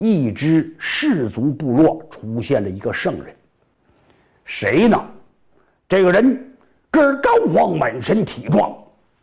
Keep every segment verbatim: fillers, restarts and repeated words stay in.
一支氏族部落出现了一个圣人，谁呢？这个人个儿高晃，满身体壮，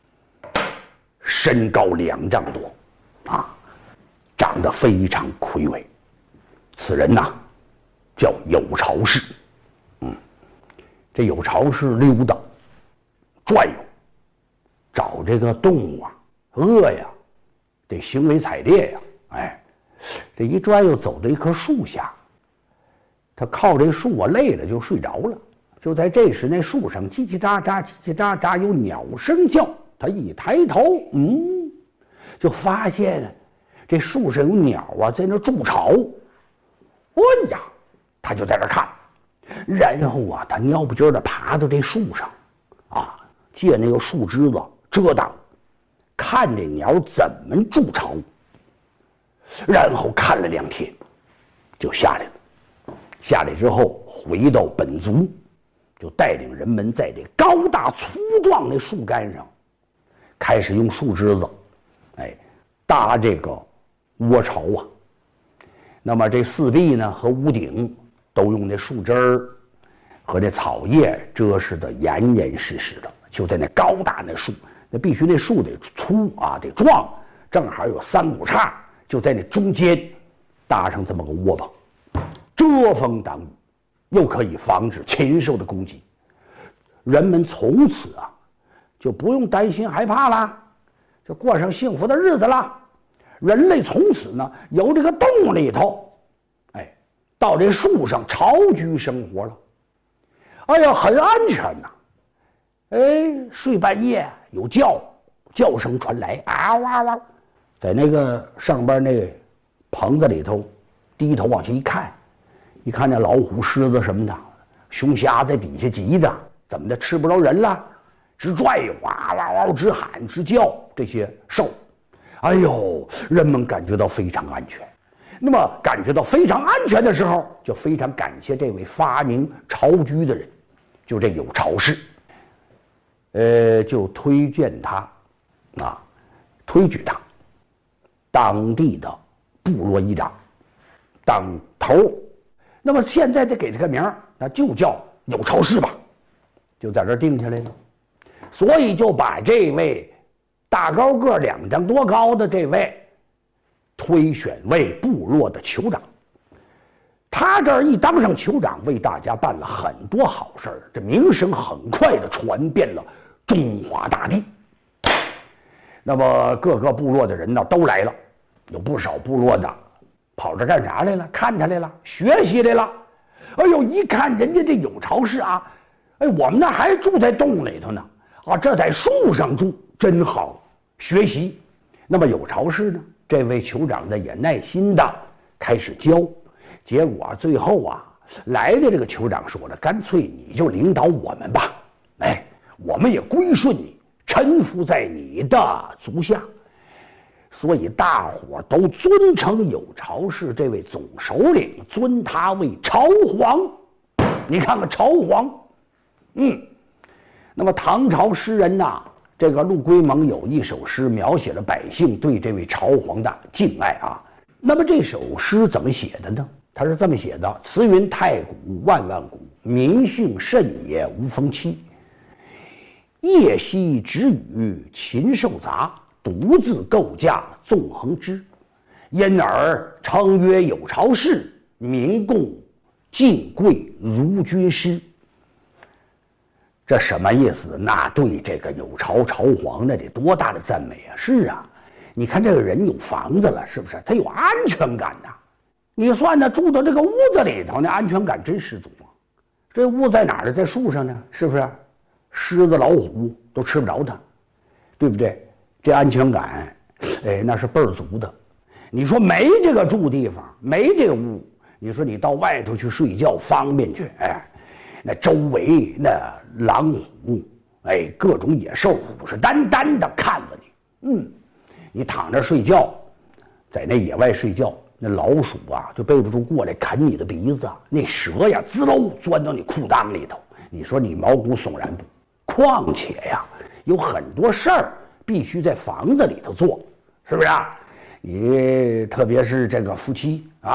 身高两丈多，啊，长得非常魁伟。此人呐，叫有巢氏。嗯，这有巢氏溜达、转悠，找这个动物啊，饿呀，得行为采猎呀，哎。这一转悠走到一棵树下，他靠这树啊累了就睡着了。就在这时，那树上叽叽喳喳、叽叽喳喳有鸟声叫。他一抬头，嗯，就发现这树上有鸟啊在那筑巢。哎呀，他就在那看，然后啊，他尿不劲的爬到这树上，啊，借那个树枝子遮挡，看这鸟怎么筑巢。然后看了两天，就下来了。下来之后，回到本族，就带领人们在这高大粗壮的树干上，开始用树枝子，哎，搭这个窝巢啊。那么这四壁呢和屋顶都用那树枝儿和这草叶遮饰的严严实实的。就在那高大那树，那必须那树得粗啊，得壮，正好有三股杈。就在那中间搭上这么个窝棚，遮风挡雨，又可以防止禽兽的攻击。人们从此啊就不用担心害怕啦，就过上幸福的日子啦。人类从此呢由这个洞里头，哎，到这树上巢居生活了。哎呀，很安全呐！哎，睡半夜有叫叫声传来，啊哇哇。在那个上边那棚子里头，低头往下一看，一看那老虎、狮子什么的，熊瞎在底下急着，怎么的吃不着人了，直转悠，哇哇哇直喊直叫，这些兽，哎呦，人们感觉到非常安全。那么感觉到非常安全的时候，就非常感谢这位发明巢居的人，就这有巢氏，呃，就推荐他，啊，推举他。当地的部落议长当头，那么现在得给这个名儿，那就叫有巢氏吧，就在这定下来了。所以就把这位大高个两丈多高的这位推选为部落的酋长。他这儿一当上酋长，为大家办了很多好事儿，这名声很快的传遍了中华大地。那么各个部落的人呢都来了，有不少部落的跑这干啥来了？看他来了，学习来了。哎呦，一看人家这有巢氏啊，哎，我们那还住在洞里头呢，啊，这在树上住真好，学习。那么有巢氏呢，这位酋长呢也耐心的开始教，结果啊，最后啊，来的这个酋长说了，干脆你就领导我们吧，哎，我们也归顺你。臣服在你的足下，所以大伙都尊称有巢氏这位总首领，尊他为巢皇。你看看巢皇，嗯，那么唐朝诗人呐、啊，这个陆龟蒙有一首诗描写了百姓对这位巢皇的敬爱啊。那么这首诗怎么写的呢？他是这么写的：慈云太古万万古，民性甚也无风期。夜夕止雨禽兽杂，独自构架纵横之。因而称曰有巢氏，民共敬贵如军师。这什么意思？那对这个有巢巢皇那得多大的赞美啊！是啊，你看这个人有房子了，是不是？他有安全感呐、啊。你算呢，住到这个屋子里头，那安全感真十足啊。这屋在哪儿呢？在树上呢，是不是？狮子老虎都吃不着它，对不对？这安全感，哎，那是倍儿足的。你说没这个住地方，没这个屋，你说你到外头去睡觉方便去，哎，那周围那狼虎，哎，各种野兽虎视眈眈的看着你，嗯，你躺着睡觉，在那野外睡觉，那老鼠啊就背不住过来啃你的鼻子，那蛇呀滋喽钻到你裤裆里头，你说你毛骨悚然不？况且呀，有很多事儿必须在房子里头做，是不是啊？你特别是这个夫妻啊。